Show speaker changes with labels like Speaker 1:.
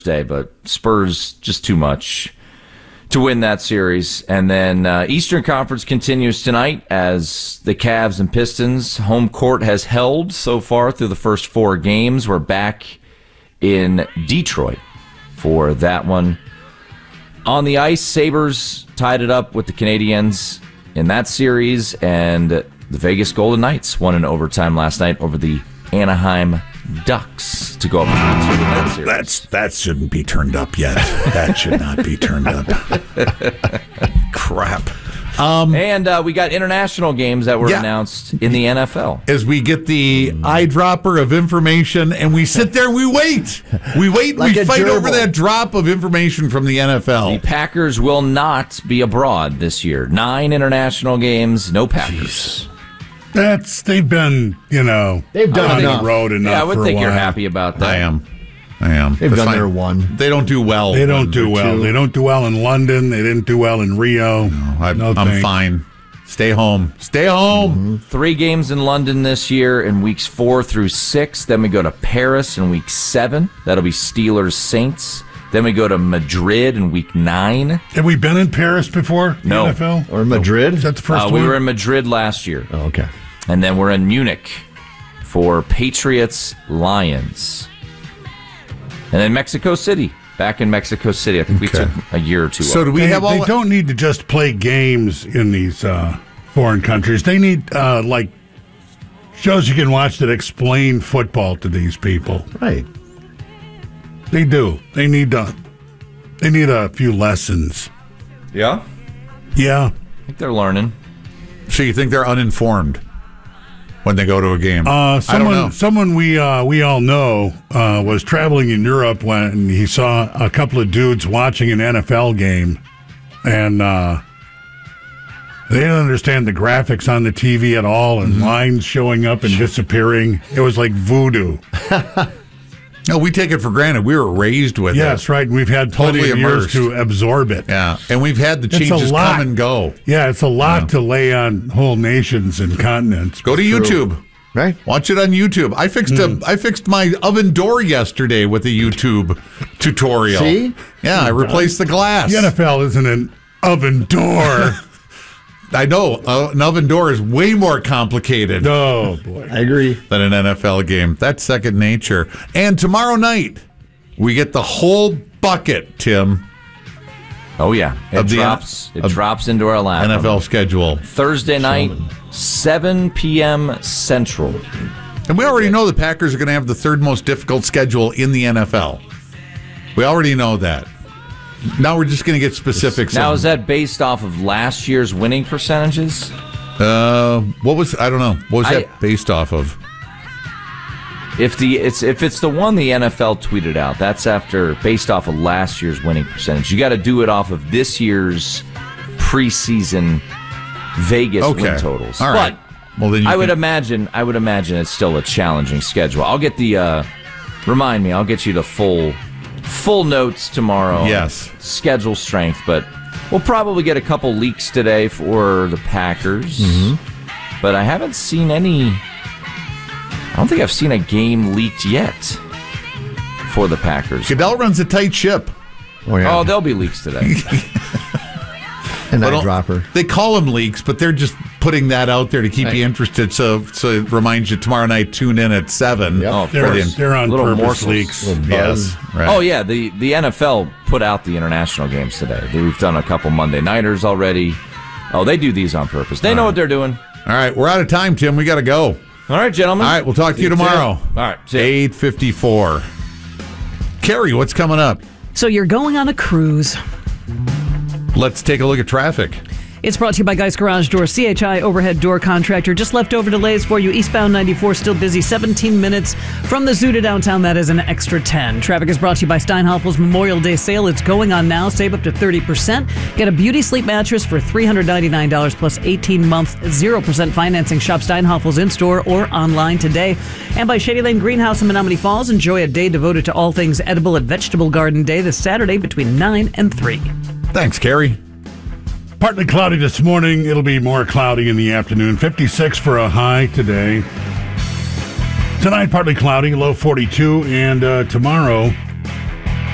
Speaker 1: but Spurs just too much to win that series. And then Eastern Conference continues tonight as the Cavs and Pistons. Home court has held so far through the first 4 games. We're back in Detroit for that one. On the ice, Sabres tied it up with the Canadiens in that series, and the Vegas Golden Knights won in overtime last night over the Anaheim Ducks to go up 3-2 in that series.
Speaker 2: That shouldn't be turned up yet. That should not be turned up. Crap.
Speaker 1: And we got international games that were announced in the NFL.
Speaker 2: As we get the eyedropper of information, and we sit there and we wait. We wait, like we fight over that drop of information from the NFL.
Speaker 1: The Packers will not be abroad this year. 9 international games, no Packers.
Speaker 3: Jeez. They've been, they've done on the road enough.
Speaker 1: Yeah, I would
Speaker 3: think
Speaker 1: you're happy about that.
Speaker 2: I am.
Speaker 4: They've done their one.
Speaker 2: They don't do well.
Speaker 3: They don't do well. They don't do well in London. They didn't do well in Rio.
Speaker 2: No, I'm fine. Stay home. Stay home.
Speaker 1: Mm-hmm. 3 games in London this year in weeks 4 through 6. Then we go to Paris in week 7. That'll be Steelers Saints. Then we go to Madrid in week 9.
Speaker 3: Have we been in Paris before?
Speaker 1: No.
Speaker 3: NFL?
Speaker 4: Or Madrid?
Speaker 3: Is that the first one?
Speaker 1: We were in Madrid last year.
Speaker 4: Oh, okay.
Speaker 1: And then we're in Munich for Patriots Lions. And then Mexico City. Back in Mexico City. I think we took a year or two
Speaker 2: So
Speaker 1: off.
Speaker 2: do we have all...
Speaker 3: They don't need to just play games in these foreign countries. They need, shows you can watch that explain football to these people.
Speaker 4: Right.
Speaker 3: They do. They need a few lessons.
Speaker 1: Yeah?
Speaker 3: Yeah.
Speaker 1: I think they're learning.
Speaker 2: So you think they're uninformed when they go to a game? I don't know.
Speaker 3: Someone we all know was traveling in Europe when he saw a couple of dudes watching an NFL game, and they didn't understand the graphics on the TV at all, and lines showing up and disappearing. It was like voodoo.
Speaker 2: No, we take it for granted. We were raised with it.
Speaker 3: Yes, right. We've had plenty of years to absorb it.
Speaker 2: Yeah, and we've had the changes come and go.
Speaker 3: Yeah, it's a lot to lay on whole nations and continents.
Speaker 2: Go to YouTube.
Speaker 4: Right.
Speaker 2: Watch it on YouTube. I fixed my oven door yesterday with a YouTube tutorial.
Speaker 4: See?
Speaker 2: Yeah, I replaced the glass.
Speaker 3: The NFL isn't an oven door.
Speaker 2: I know. An oven door is way more complicated.
Speaker 3: Oh, boy.
Speaker 4: I agree.
Speaker 2: Than an NFL game. That's second nature. And tomorrow night, we get the whole bucket, Tim.
Speaker 1: Oh, yeah. It drops into our lap.
Speaker 2: NFL schedule.
Speaker 1: Thursday night, 7 p.m. Central.
Speaker 2: And we already know the Packers are going to have the 3rd most difficult schedule in the NFL. We already know that. Now we're just going to get specifics.
Speaker 1: Now, is that based off of last year's winning percentages?
Speaker 2: I don't know. What was that based off of?
Speaker 1: If it's the one the NFL tweeted out, that's based off of last year's winning percentage. You got to do it off of this year's preseason Vegas win totals.
Speaker 2: All right.
Speaker 1: But
Speaker 2: well, then
Speaker 1: I would imagine it's still a challenging schedule. I'll get remind me. I'll get you the full notes tomorrow.
Speaker 2: Yes.
Speaker 1: Schedule strength, but we'll probably get a couple leaks today for the Packers. Mm-hmm. But I haven't seen any. I don't think I've seen a game leaked yet for the Packers.
Speaker 2: Goodell runs a tight ship.
Speaker 1: Oh, yeah. Oh, there'll be leaks today.
Speaker 4: An eyedropper.
Speaker 2: They call them leaks, but they're just putting that out there to keep you interested. So it reminds you tomorrow night, tune in at 7.
Speaker 3: Yep. They're on
Speaker 1: little
Speaker 3: purpose leaks.
Speaker 2: Yes. Right.
Speaker 1: Oh, yeah. The NFL put out the international games today. We've done a couple Monday Nighters already. Oh, they do these on purpose. They know what they're doing.
Speaker 2: All right. We're out of time, Tim. We got to go.
Speaker 1: All right, gentlemen.
Speaker 2: All right. We'll talk to you tomorrow.
Speaker 1: All right.
Speaker 2: 8:54. Carrie, what's coming up?
Speaker 5: So you're going on a cruise.
Speaker 2: Let's take a look at traffic.
Speaker 5: It's brought to you by Geist Garage Door, CHI overhead door contractor. Just leftover delays for you. Eastbound 94 still busy. 17 minutes from the zoo to downtown. That is an extra 10. Traffic is brought to you by Steinhafels Memorial Day Sale. It's going on now. Save up to 30%. Get a beauty sleep mattress for $399 plus 18 months, 0% financing. Shop Steinhafels in store or online today. And by Shady Lane Greenhouse in Menominee Falls. Enjoy a day devoted to all things edible at Vegetable Garden Day this Saturday between 9 and 3.
Speaker 2: Thanks, Carrie.
Speaker 3: Partly cloudy this morning. It'll be more cloudy in the afternoon. 56 for a high today. Tonight, partly cloudy, low 42. And tomorrow,